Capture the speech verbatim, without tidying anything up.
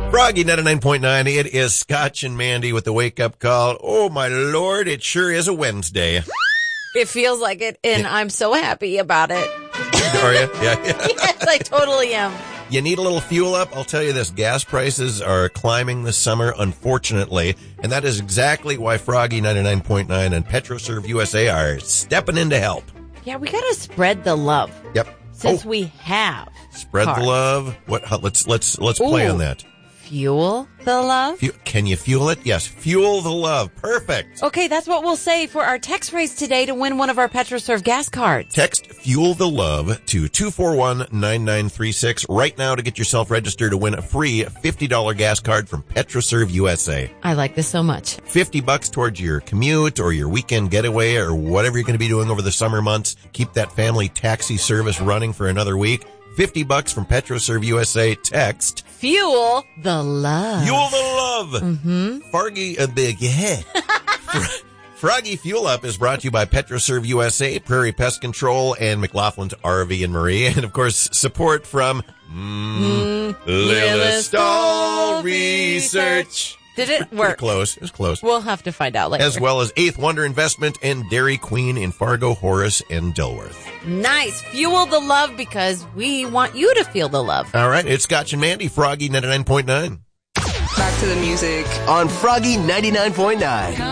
Froggy ninety-nine point nine, it is Scotch and Mandy with the wake-up call. Oh, my Lord, it sure is a Wednesday. It feels like it, and Yeah. I'm so happy about it. Are you? Yeah, yeah. Yes, I totally am. You need a little fuel up? I'll tell you this, gas prices are climbing this summer, unfortunately, and that is exactly why Froggy ninety-nine point nine and PetroServe U S A are stepping in to help. Yeah, we got to spread the love. Yep. Since oh, we have. spread cars. the love. What? how- Let's let's let's play Ooh. on that. Fuel the love? Fu- Can you fuel it? Yes. Fuel the love. Perfect. Okay, that's what we'll say for our text phrase today to win one of our PetroServe gas cards. Text Fuel the Love to two four one, nine nine three six right now to get yourself registered to win a free fifty dollars gas card from PetroServe U S A. I like this so much. fifty bucks towards your commute or your weekend getaway or whatever you're going to be doing over the summer months. Keep that family taxi service running for another week. fifty bucks from PetroServe U S A. Text Fuel the love. Fuel the Love. Mm-hmm. Froggy, uh, big, yeah. Fr- Froggy Fuel Up is brought to you by PetroServe U S A, Prairie Pest Control, and McLaughlin's R V and Marie. And, of course, support from mm, Lilistol Research. Did it Pretty work? close. It was close. We'll have to find out later. As well as Eighth Wonder Investment and Dairy Queen in Fargo, Horace, and Dilworth. Nice. Fuel the love because we want you to feel the love. All right, it's Scotch and Mandy, Froggy ninety-nine point nine. Back to the music. On Froggy ninety-nine point nine.